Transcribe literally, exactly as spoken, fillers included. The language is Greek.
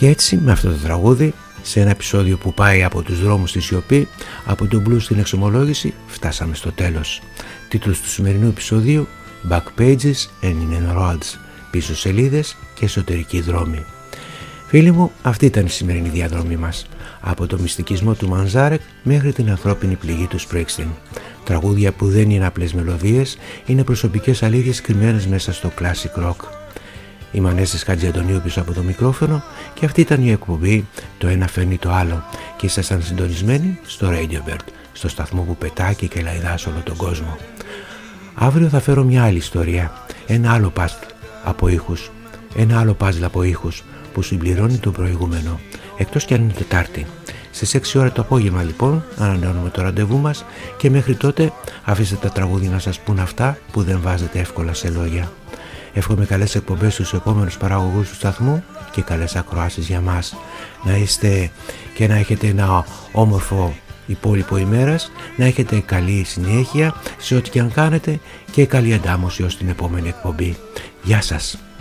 Και έτσι με αυτό το τραγούδι, σε ένα επεισόδιο που πάει από τους δρόμους στη σιωπή, από τον blues στην εξομολόγηση, φτάσαμε στο τέλος. Τίτλος του σημερινού επεισοδίου Back Pages and In Roads, πίσω σελίδες και εσωτερικοί δρόμοι. Φίλοι μου, αυτή ήταν η σημερινή διαδρομή μας. Από το μυστικισμό του Μανζάρεκ μέχρι την ανθρώπινη πληγή του Springsteen. Τραγούδια που δεν είναι απλές μελωδίες, είναι προσωπικές αλήθειες κρυμμένες μέσα στο classic rock. Είμαι Ανέστης Χατζιαντονίου πίσω από το μικρόφωνο και αυτή ήταν η εκπομπή «Το ένα φέρνει το άλλο» και ήσασταν συντονισμένοι στο Radio Bird, στο σταθμό που πετάει και λαϊδά σε όλο τον κόσμο. Αύριο θα φέρω μια άλλη ιστορία, ένα άλλο παζλ από ήχους, ένα άλλο παζλ από ήχους που συμπληρώνει το προηγούμενο, εκτός κι αν είναι Τετάρτη. Στις έξι ώρα το απόγευμα λοιπόν ανανεώνουμε το ραντεβού μας και μέχρι τότε αφήστε τα τραγούδια να σας πούν αυτά που δεν βάζετε εύκολα σε λόγια. Εύχομαι καλές εκπομπές στους επόμενους παραγωγούς του σταθμού και καλές ακροάσεις για μας. Να είστε και να έχετε ένα όμορφο υπόλοιπο ημέρας, να έχετε καλή συνέχεια σε ό,τι και αν κάνετε και καλή αντάμωση ως την επόμενη εκπομπή. Γεια σας!